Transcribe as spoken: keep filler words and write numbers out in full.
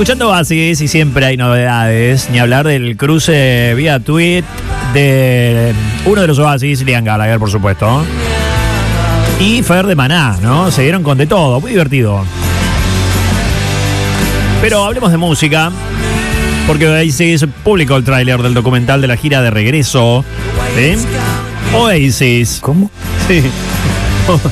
Escuchando Oasis y siempre hay novedades, ni hablar del cruce vía tweet de uno de los Oasis, Liam Gallagher, por supuesto, y Fer de Maná, ¿no? Se dieron con de todo, muy divertido. Pero hablemos de música, porque Oasis publicó el tráiler del documental de la gira de regreso de Oasis. ¿Cómo? Sí.